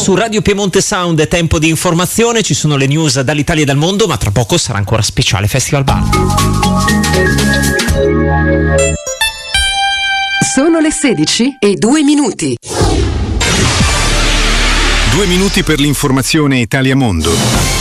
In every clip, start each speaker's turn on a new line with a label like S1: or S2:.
S1: Su Radio Piemonte Sound è tempo di informazione, ci sono le news dall'Italia e dal mondo, ma tra poco sarà ancora speciale Festival Bar.
S2: Sono le 16:02.
S3: 2 minuti per l'informazione Italia-Mondo.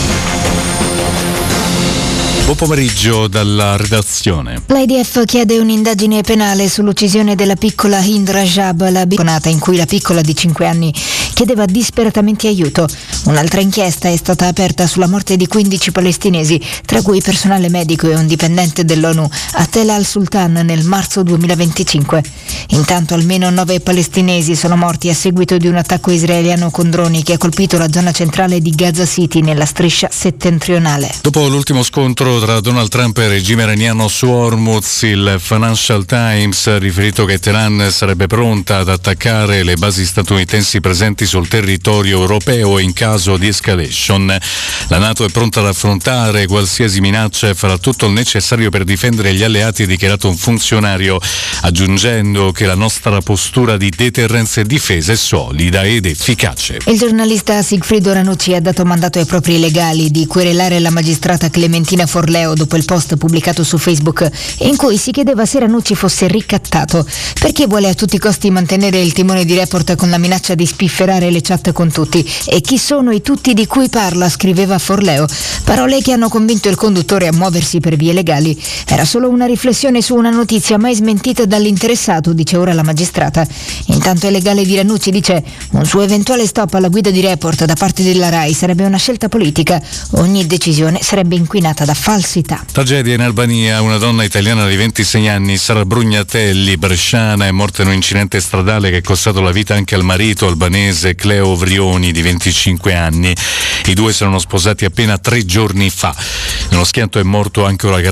S3: Buon pomeriggio dalla redazione.
S4: L'IDF chiede un'indagine penale sull'uccisione della piccola Hind Rajab, la biconata in cui la piccola di 5 anni chiedeva disperatamente aiuto. Un'altra inchiesta è stata aperta sulla morte di 15 palestinesi, tra cui personale medico e un dipendente dell'ONU a Tel al-Sultan nel marzo 2025. Intanto almeno 9 palestinesi sono morti a seguito di un attacco israeliano con droni che ha colpito la zona centrale di Gaza City nella striscia settentrionale.
S3: Dopo l'ultimo scontro tra Donald Trump e il regime iraniano su Hormuz, il Financial Times ha riferito che Teheran sarebbe pronta ad attaccare le basi statunitensi presenti sul territorio europeo in caso di escalation. La NATO è pronta ad affrontare qualsiasi minaccia e farà tutto il necessario per difendere gli alleati, ha dichiarato un funzionario, aggiungendo che la nostra postura di deterrenza e difesa è solida ed efficace.
S4: Il giornalista Sigfrido Ranucci ha dato mandato ai propri legali di querelare la magistrata Clementina Forleo dopo il post pubblicato su Facebook in cui si chiedeva se Ranucci fosse ricattato perché vuole a tutti i costi mantenere il timone di Report con la minaccia di spifferare le chat con tutti. E chi sono i tutti di cui parla, scriveva Forleo, parole che hanno convinto il conduttore a muoversi per vie legali. Era solo una riflessione su una notizia mai smentita dall'interessato, dice ora la magistrata. Intanto il legale di Ranucci dice: un suo eventuale stop alla guida di Report da parte della RAI sarebbe una scelta politica, ogni decisione sarebbe inquinata da falsità.
S3: Tragedia in Albania, una donna italiana di 26 anni, Sara Brugnatelli, bresciana, è morta in un incidente stradale che è costato la vita anche al marito albanese Cleo Vrioni di 25 anni. I due si erano sposati appena 3 giorni fa. Nello schianto è morto anche un ragazzo